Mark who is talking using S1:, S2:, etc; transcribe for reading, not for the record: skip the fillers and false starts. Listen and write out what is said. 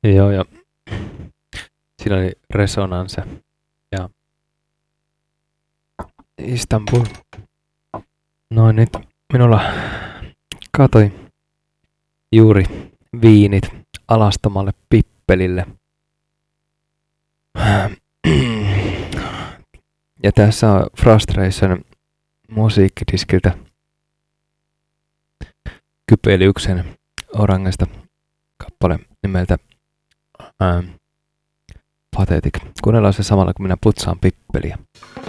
S1: Joo, ja siinä oli Resonance ja Istanbul. Noin nyt minulla katoi juuri viinit alastomalle pippelille. Ja tässä on Frustration musiikkidiskiltä Kypeliuksen Orangesta kappale nimeltä Pathetic. Kuunnellaan se samalla kun minä putsaan pippeliä.